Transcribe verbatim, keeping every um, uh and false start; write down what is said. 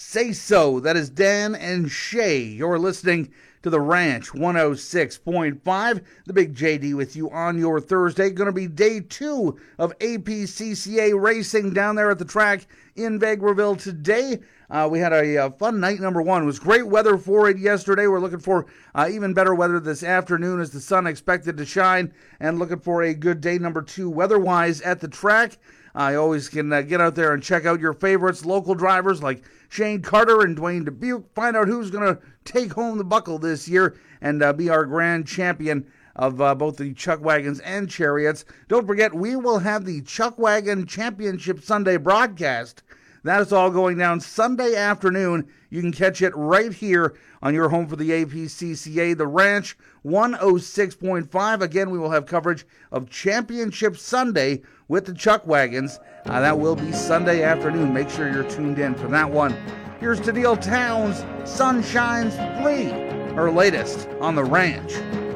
Say So. That is Dan and Shay. You're listening to The Ranch one oh six point five. The Big J D with you on your Thursday. Going to be day two of A P C C A racing down there at the track in Vegreville today. Uh, we had a, a fun night number one. It was great weather for it yesterday. We're looking for uh, even better weather this afternoon as the sun expected to shine, and looking for a good day number two weather-wise at the track. I uh, always can uh, get out there and check out your favorites, local drivers like Shane Carter and Dwayne Dubuque. Find out who's going to take home the buckle this year and uh, be our grand champion of uh, both the Chuck Wagons and Chariots. Don't forget, we will have the Chuck Wagon Championship Sunday broadcast. That is all going down Sunday afternoon. You can catch it right here on your home for the A P C C A, The Ranch one oh six point five. Again, we will have coverage of Championship Sunday with the Chuck Wagons. Uh, that will be Sunday afternoon. Make sure you're tuned in for that one. Here's Tennille Townes, Sun Shines Free, her latest on The Ranch.